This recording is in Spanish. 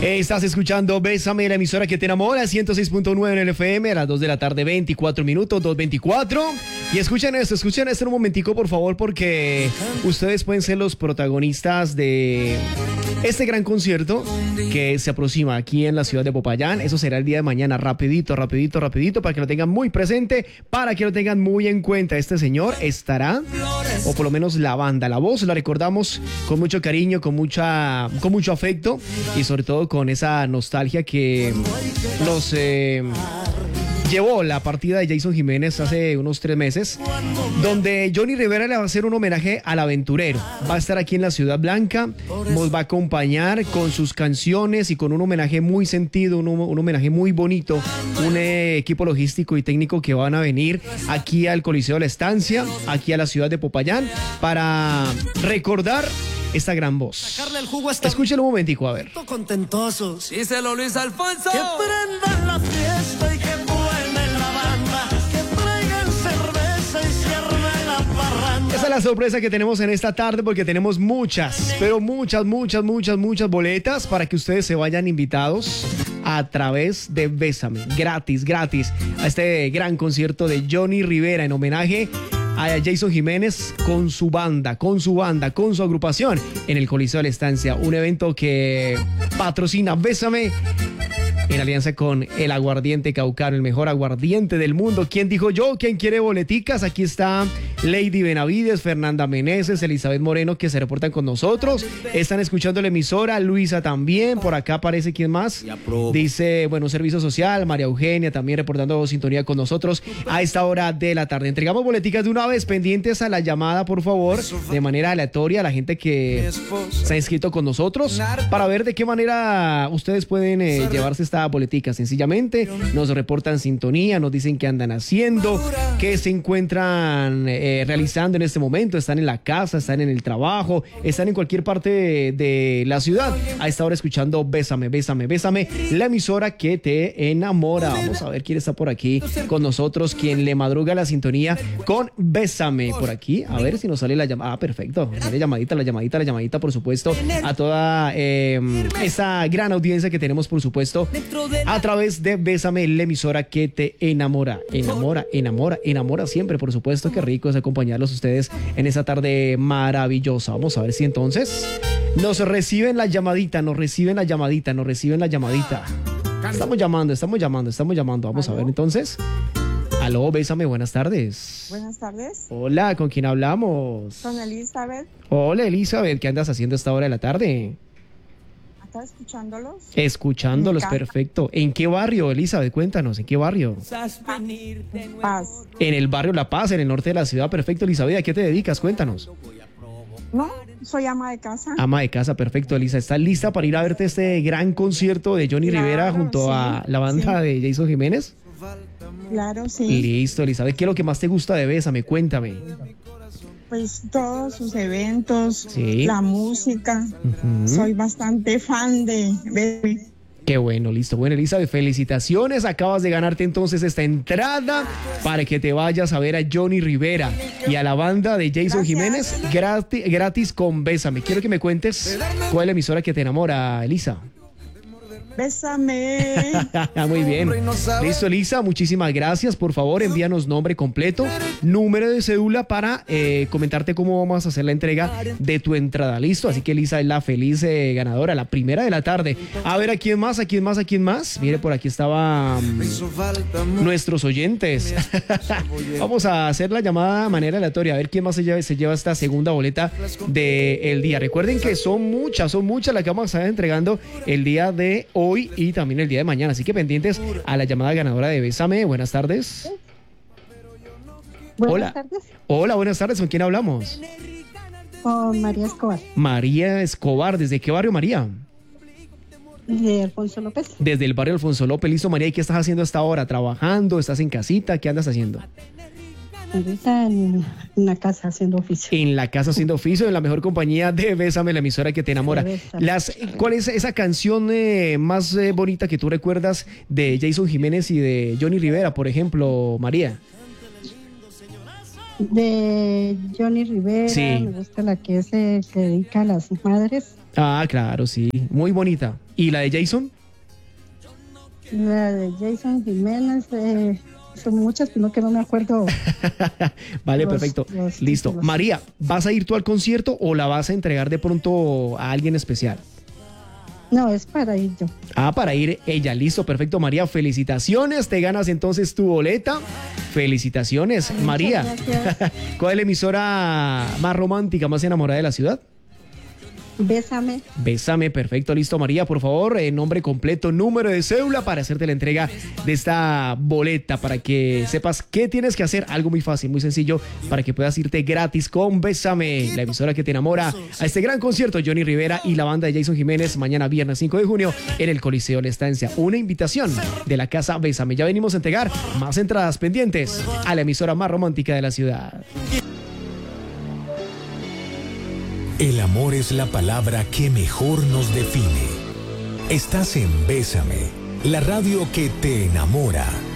Estás escuchando Bésame, la emisora que te enamora, 106.9 en el FM, a las 2 de la tarde, 24 minutos, 2:24. Y escuchen esto en un momentico, por favor, porque ustedes pueden ser los protagonistas de este gran concierto que se aproxima aquí en la ciudad de Popayán. Eso será el día de mañana, rapidito, para que lo tengan muy presente, para que lo tengan muy en cuenta. Este señor estará, o por lo menos la banda, la voz, la recordamos con mucho cariño, con mucho afecto y sobre todo con esa nostalgia que nos llevó la partida de Jason Jiménez hace unos 3 meses, donde Johnny Rivera le va a hacer un homenaje al aventurero. Va a estar aquí en la Ciudad Blanca, nos va a acompañar con sus canciones y con un homenaje muy sentido, un homenaje muy bonito, un equipo logístico y técnico que van a venir aquí al Coliseo de la Estancia, aquí a la ciudad de Popayán, para recordar esta gran voz. Escúchelo un momentico, a ver. Contentosos. Díselo, Luis Alfonso. Que prendan la fiesta y que buene la banda, que traigan cerveza y se arme la parranda. Esa es la sorpresa que tenemos en esta tarde, porque tenemos muchas boletas para que ustedes se vayan invitados a través de Bésame, gratis, a este gran concierto de Johnny Rivera en homenaje a Jason Jiménez con su banda, con su agrupación en el Coliseo de la Estancia, un evento que patrocina Bésame en alianza con el Aguardiente Caucano, el mejor aguardiente del mundo. ¿Quién dijo yo? ¿Quién quiere boleticas? Aquí está Lady Benavides, Fernanda Meneses, Elizabeth Moreno, que se reportan con nosotros. Están escuchando la emisora, Luisa también. Por acá aparece, ¿quién más? Dice, bueno, Servicio Social, María Eugenia también reportando sintonía con nosotros a esta hora de la tarde. Entregamos boleticas de una vez, pendientes a la llamada, por favor, de manera aleatoria, a la gente que se ha inscrito con nosotros, para ver de qué manera ustedes pueden llevarse esta boletica. Sencillamente nos reportan sintonía, nos dicen qué andan haciendo, qué se encuentran realizando en este momento. Están en la casa, están en el trabajo, están en cualquier parte de la ciudad a esta hora escuchando Bésame, la emisora que te enamora. Vamos a ver quién está por aquí con nosotros, quien le madruga la sintonía con Bésame por aquí. A ver si nos sale la llamada. Ah, perfecto, sale la llamadita, por supuesto, a toda esa gran audiencia que tenemos, por supuesto, a través de Bésame, la emisora que te enamora siempre, por supuesto. Qué rico es acompañarlos ustedes en esa tarde maravillosa. Vamos a ver si entonces nos reciben la llamadita. Estamos llamando. Vamos a ver entonces. Aló, Bésame, buenas tardes. Buenas tardes. Hola, ¿con quién hablamos? Con Elizabeth. Hola, Elizabeth, ¿qué andas haciendo a esta hora de la tarde? Acá escuchándolos. Escuchándolos, perfecto. ¿En qué barrio, Elizabeth? Cuéntanos, ¿en qué barrio? Paz. En el barrio La Paz, en el norte de la ciudad. Perfecto, Elizabeth, ¿a qué te dedicas? Cuéntanos. No, soy ama de casa. Ama de casa, perfecto, Elisa. ¿Estás lista para ir a verte este gran concierto de Johnny Rivera junto a la banda de Jason Jiménez? Claro, sí. Listo, Elizabeth. ¿Qué es lo que más te gusta de Bésame? Cuéntame. Pues todos sus eventos, sí, la música. Soy bastante fan de Bésame. Qué bueno, listo. Bueno, Elizabeth, felicitaciones. Acabas de ganarte entonces esta entrada para que te vayas a ver a Johnny Rivera y a la banda de Jason Jiménez gratis con Bésame. Quiero que me cuentes cuál es la emisora que te enamora, Elisa. Bésame. Muy bien. Listo, Elisa, muchísimas gracias. Por favor, envíanos nombre completo, número de cédula para comentarte cómo vamos a hacer la entrega de tu entrada. Listo, así que Elisa es la feliz ganadora, la primera de la tarde. A ver, ¿a quién más? Mire, por aquí estaban nuestros oyentes. Vamos a hacer la llamada de manera aleatoria, a ver quién más se lleva esta segunda boleta del día. Recuerden que son muchas las que vamos a estar entregando el día de hoy y también el día de mañana, así que pendientes a la llamada ganadora de Bésame. Buenas tardes. Buenas tardes. Hola, buenas tardes. ¿Con quién hablamos? Con María Escobar. María Escobar. ¿Desde qué barrio, María? De Alfonso López. Desde el barrio Alfonso López. Listo, María. ¿Y qué estás haciendo hasta ahora? ¿Trabajando? ¿Estás en casita? ¿Qué andas haciendo? Ahorita en la casa haciendo oficio. En la casa haciendo oficio, en la mejor compañía de Bésame, la emisora que te enamora. ¿Cuál es esa canción más bonita que tú recuerdas de Jason Jiménez y de Johnny Rivera, por ejemplo, María? De Johnny Rivera, sí, me gusta la que se dedica a las madres. Ah, claro, sí, muy bonita. ¿Y la de Jason? La de Jason Jiménez, son muchas, pero que no me acuerdo. Vale, Los- perfecto. los Listo. títulos. María, ¿vas a ir tú al concierto o la vas a entregar de pronto a alguien especial? No, es para ir yo. Ah, para ir ella. Listo, perfecto, María. Felicitaciones. Te ganas entonces tu boleta. Felicitaciones, María. Gracias. ¿Cuál es la emisora más romántica, más enamorada de la ciudad? Bésame. Bésame, perfecto, listo, María, por favor, nombre completo, número de cédula para hacerte la entrega de esta boleta, para que sepas qué tienes que hacer, algo muy fácil, muy sencillo, para que puedas irte gratis con Bésame, la emisora que te enamora, a este gran concierto, Johnny Rivera y la banda de Jason Jiménez, mañana viernes 5 de junio, en el Coliseo La Estancia, una invitación de la casa Bésame. Ya venimos a entregar más entradas pendientes a la emisora más romántica de la ciudad. El amor es la palabra que mejor nos define. Estás en Bésame, la radio que te enamora.